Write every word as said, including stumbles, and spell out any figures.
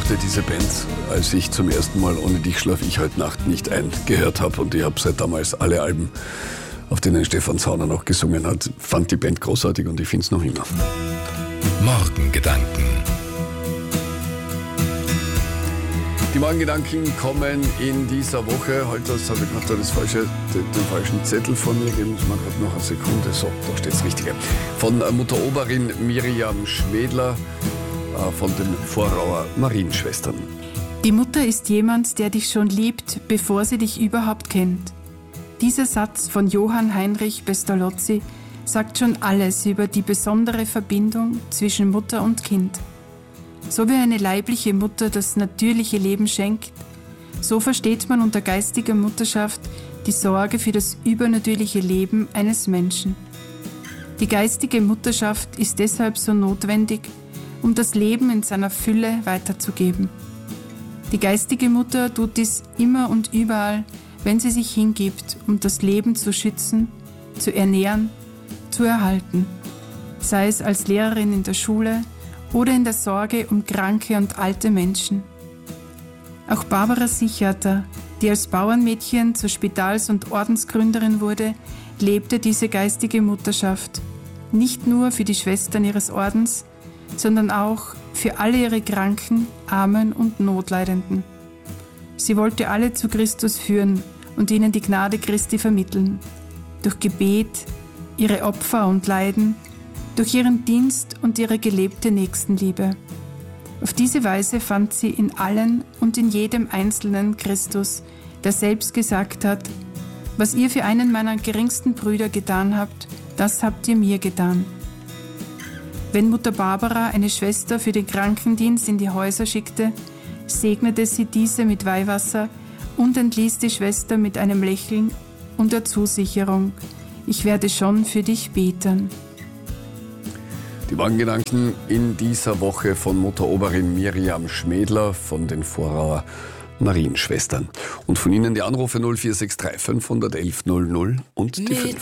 mochte diese Band, als ich zum ersten Mal Ohne dich schlaf ich heute Nacht nicht ein gehört habe. Und ich habe seit damals alle Alben, auf denen Stefan Zauner noch gesungen hat, fand die Band großartig und ich finde es noch immer. Morgengedanken. Die Morgengedanken kommen in dieser Woche. Heute habe ich gerade das falsche, den, den falschen Zettel von mir. Geben Sie mir gerade noch eine Sekunde. So, da steht das Richtige. Von Mutter Oberin Miriam Schwedler, äh, von den Vorauer Marienschwestern. Die Mutter ist jemand, der dich schon liebt, bevor sie dich überhaupt kennt. Dieser Satz von Johann Heinrich Pestalozzi sagt schon alles über die besondere Verbindung zwischen Mutter und Kind. So wie eine leibliche Mutter das natürliche Leben schenkt, so versteht man unter geistiger Mutterschaft die Sorge für das übernatürliche Leben eines Menschen. Die geistige Mutterschaft ist deshalb so notwendig, um das Leben in seiner Fülle weiterzugeben. Die geistige Mutter tut dies immer und überall, wenn sie sich hingibt, um das Leben zu schützen, zu ernähren, zu erhalten. Sei es als Lehrerin in der Schule oder in der Sorge um kranke und alte Menschen. Auch Barbara Sichater, die als Bauernmädchen zur Spitals- und Ordensgründerin wurde, lebte diese geistige Mutterschaft. Nicht nur für die Schwestern ihres Ordens, sondern auch für alle ihre Kranken, Armen und Notleidenden. Sie wollte alle zu Christus führen und ihnen die Gnade Christi vermitteln. Durch Gebet, ihre Opfer und Leiden, durch ihren Dienst und ihre gelebte Nächstenliebe. Auf diese Weise fand sie in allen und in jedem Einzelnen Christus, der selbst gesagt hat: Was ihr für einen meiner geringsten Brüder getan habt, das habt ihr mir getan. Wenn Mutter Barbara eine Schwester für den Krankendienst in die Häuser schickte, segnete sie diese mit Weihwasser und entließ die Schwester mit einem Lächeln und der Zusicherung: Ich werde schon für dich beten. Die Morgengedanken in dieser Woche von Mutter Oberin Miriam Schwedler von den Vorauer Marienschwestern. Und von Ihnen die Anrufe null vier sechs drei fünf eins eins null null und die fünf.